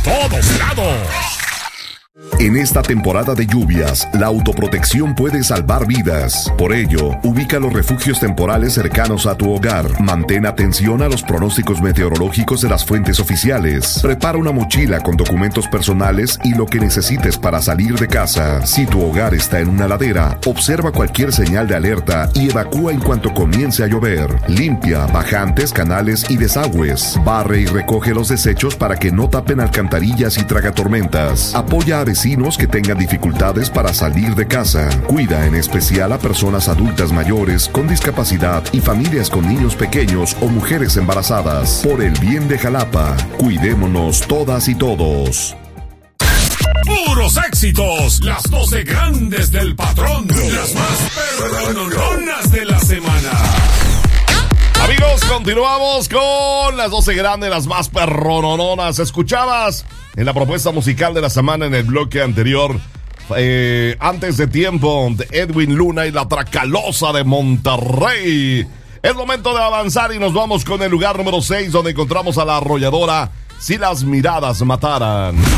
todos lados. En esta temporada de lluvias, la autoprotección puede salvar vidas. Por ello, ubica los refugios temporales cercanos a tu hogar. Mantén atención a los pronósticos meteorológicos de las fuentes oficiales. Prepara una mochila con documentos personales y lo que necesites para salir de casa. Si tu hogar está en una ladera, observa cualquier señal de alerta y evacúa en cuanto comience a llover. Limpia bajantes, canales y desagües. Barre y recoge los desechos para que no tapen alcantarillas y tragatormentas. Apoya a vecinos que tengan dificultades para salir de casa. Cuida en especial a personas adultas mayores con discapacidad y familias con niños pequeños o mujeres embarazadas. Por el bien de Jalapa, cuidémonos todas y todos. Puros éxitos, las 12 grandes del patrón, las más perrononas de la semana. Amigos, continuamos con las 12 grandes, las más perrononas. Escuchabas en la propuesta musical de la semana en el bloque anterior, Antes de Tiempo, de Edwin Luna y la Tracalosa de Monterrey. Es momento de avanzar y nos vamos con el lugar número 6, donde encontramos a la arrolladora Si las miradas mataran.